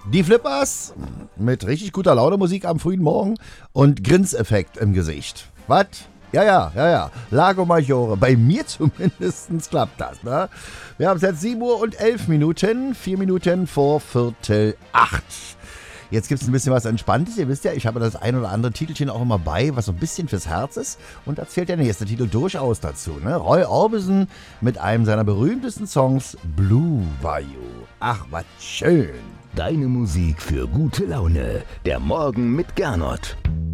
Die Flippers mit richtig guter Laune Musik am frühen Morgen und Grinseffekt im Gesicht. Was? Ja. Lago Maggiore. Bei mir zumindest klappt das, ne? Wir haben es jetzt 7:11, 4 Minuten vor 7:45. Jetzt gibt es ein bisschen was Entspanntes. Ihr wisst ja, ich habe das ein oder andere Titelchen auch immer bei, was so ein bisschen fürs Herz ist. Und da zählt der nächste Titel durchaus dazu. Ne? Roy Orbison mit einem seiner berühmtesten Songs, Blue Bayou. Ach, was schön. Deine Musik für gute Laune. Der Morgen mit Gernot.